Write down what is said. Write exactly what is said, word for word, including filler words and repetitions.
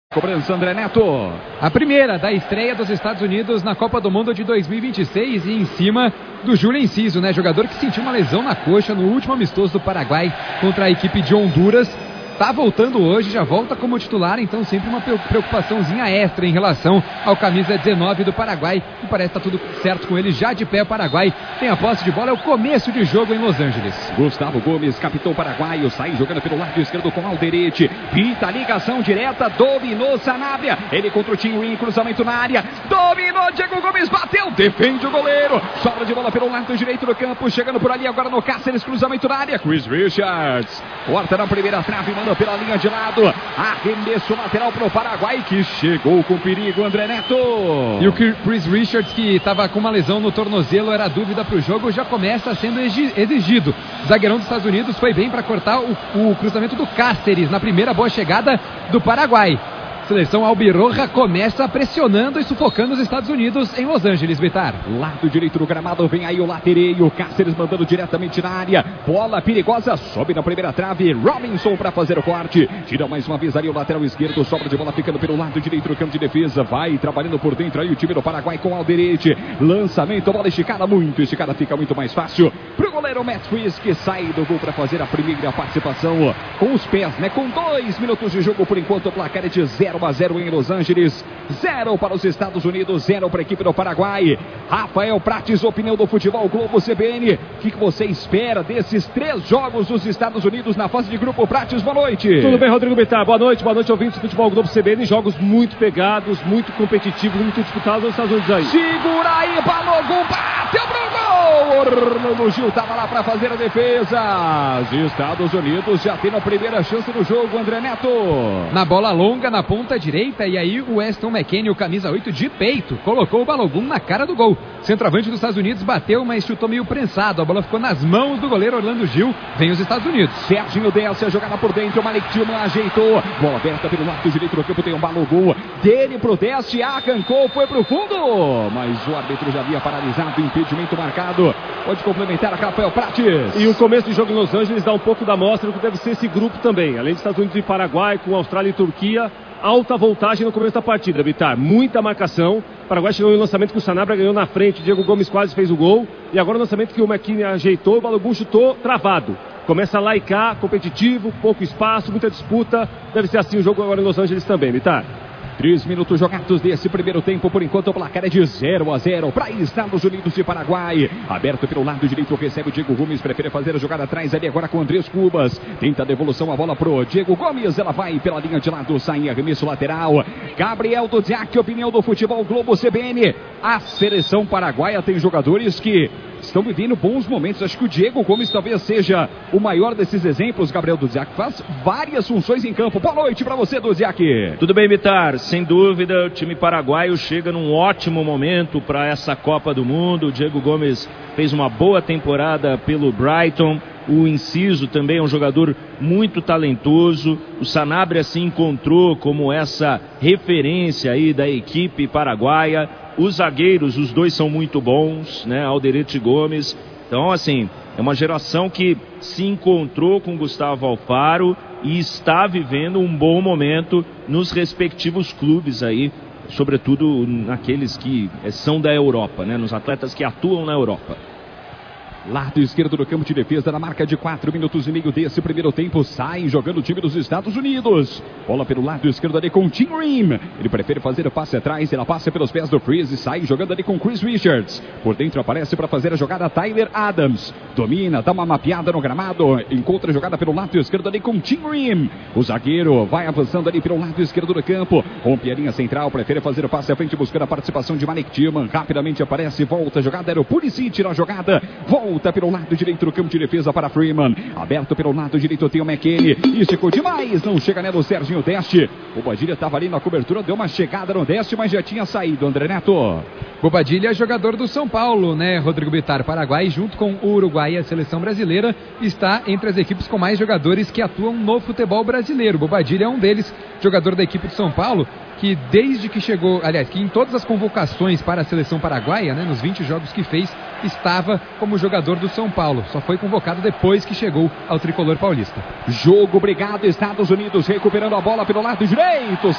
Cobrança, André Neto. A primeira da estreia dos Estados Unidos na Copa do Mundo de dois mil e vinte e seis e em cima do Júlio Enciso, né? Jogador que sentiu uma lesão na coxa no último amistoso do Paraguai contra a equipe de Honduras. Tá voltando hoje, já volta como titular, então sempre uma preocupaçãozinha extra em relação ao camisa dezenove do Paraguai, e parece que tá tudo certo com ele, já de pé o Paraguai tem a posse de bola, é o começo de jogo em Los Angeles. Gustavo Gomes, capitão paraguaio, sai jogando pelo lado esquerdo com Alderete, pinta a ligação direta, dominou Sanabria, ele contra o Tinho, cruzamento na área, dominou, Diego Gomes bateu, defende o goleiro, sobra de bola pelo lado direito do campo, chegando por ali agora no Cáceres, cruzamento na área, Chris Richards, corta na primeira trave, manda pela linha de lado, arremesso lateral para o Paraguai, que chegou com perigo, André Neto. E o Chris Richards, que estava com uma lesão no tornozelo, era dúvida para o jogo, já começa sendo exigido. O zagueirão dos Estados Unidos foi bem para cortar o, o cruzamento do Cáceres na primeira boa chegada do Paraguai. Seleção albirroja começa pressionando e sufocando os Estados Unidos em Los Angeles, Bitar. Lado direito do gramado, vem aí o latereio, Cáceres mandando diretamente na área, bola perigosa, sobe na primeira trave, Robinson para fazer o corte, tira mais uma vez ali o lateral esquerdo, sobra de bola ficando pelo lado direito do campo de defesa, vai trabalhando por dentro aí o time do Paraguai com Alderete, lançamento, bola esticada, muito esticada, fica muito mais fácil pro goleiro Matt Friz, que sai do gol para fazer a primeira participação com os pés, né, com dois minutos de jogo por enquanto, o placar é de zero a zero em Los Angeles, zero para os Estados Unidos, zero para a equipe do Paraguai. Rafael Prates, opinião do Futebol Globo C B N, o que, que você espera desses três jogos dos Estados Unidos na fase de grupo? Prates, boa noite. Tudo bem, Rodrigo Bittar, boa noite, boa noite, ouvintes do Futebol Globo C B N, jogos muito pegados, muito competitivos, muito disputados nos Estados Unidos aí. Segura aí, Balogun, bateu pro gol, Orlando Gil estava lá para fazer a defesa, os Estados Unidos já tem a primeira chance do jogo, André Neto. Na bola longa, na ponta direita, e aí o Weston McKennie, o camisa oito de peito, colocou o Balogun na cara do gol. Centroavante dos Estados Unidos bateu, mas chutou meio prensado, a bola ficou nas mãos do goleiro Orlando Gil, vem os Estados Unidos. Serginho desce a jogada por dentro, Malik Tillman ajeitou, bola aberta pelo lado direito do campo, tem um Balogun, dele pro Deste, arrancou, foi pro fundo, mas o árbitro já havia paralisado, impedimento marcado, pode complementar a Rafael Prates. E o começo do jogo em Los Angeles dá um pouco da mostra do que deve ser esse grupo também, além dos Estados Unidos e Paraguai, com Austrália e Turquia, alta voltagem no começo da partida, Bitar, muita marcação, o Paraguai chegou no lançamento que o Sanabria ganhou na frente, Diego Gomes quase fez o gol, e agora o lançamento que o McKennie ajeitou, o Balogun chutou travado. Começa a laicar, competitivo, pouco espaço, muita disputa, deve ser assim o jogo agora em Los Angeles também, Bitar. Três minutos jogados desse primeiro tempo, por enquanto o placar é de zero a zero para Estados Unidos e Paraguai. Aberto pelo lado direito, recebe o Diego Gomes, prefere fazer a jogada atrás ali agora com Andrés Cubas. Tenta a devolução, a bola pro Diego Gomes, ela vai pela linha de lado, sai em arremesso lateral. Gabriel Dudziak, opinião do Futebol Globo C B N. A seleção paraguaia tem jogadores que estão vivendo bons momentos. Acho que o Diego Gomes talvez seja o maior desses exemplos. Gabriel Dudziak faz várias funções em campo. Boa noite para você, Dudziak. Tudo bem, Bitar? Sem dúvida, o time paraguaio chega num ótimo momento para essa Copa do Mundo. O Diego Gomes fez uma boa temporada pelo Brighton. O Enciso também é um jogador muito talentoso. O Sanabria se encontrou como essa referência aí da equipe paraguaia. Os zagueiros, os dois são muito bons, né? Alderete e Gomes. Então, assim, é uma geração que se encontrou com Gustavo Alfaro e está vivendo um bom momento nos respectivos clubes aí, sobretudo naqueles que são da Europa, né? Nos atletas que atuam na Europa. Lado esquerdo do campo de defesa, na marca de quatro minutos e meio desse primeiro tempo, sai jogando o time dos Estados Unidos. Bola pelo lado esquerdo ali com o Tim Ream. Ele prefere fazer o passe atrás, ela passa pelos pés do Freeze e sai jogando ali com Chris Richards. Por dentro aparece para fazer a jogada Tyler Adams. Domina, dá uma mapeada no gramado, encontra a jogada pelo lado esquerdo ali com o Tim Ream. O zagueiro vai avançando ali pelo lado esquerdo do campo. Rompe a linha central, prefere fazer o passe à frente, buscando a participação de Malik Tillman. Rapidamente aparece, volta a jogada, era o Pulisic na jogada. Volta pelo lado direito do campo de defesa para Freeman, aberto pelo lado direito tem o McKennie, esticou demais, não chega nele o Serginho Deste, o Bobadilha estava ali na cobertura, deu uma chegada no Deste, mas já tinha saído, André Neto. Bobadilha é jogador do São Paulo, né, Rodrigo Bittar? Paraguai, junto com o Uruguai e a seleção brasileira, está entre as equipes com mais jogadores que atuam no futebol brasileiro. Bobadilha é um deles, jogador da equipe de São Paulo, que desde que chegou, aliás, que em todas as convocações para a seleção paraguaia, né, nos vinte jogos que fez, estava como jogador do São Paulo. Só foi convocado depois que chegou ao tricolor paulista. Jogo, obrigado, Estados Unidos recuperando a bola pelo lado direito.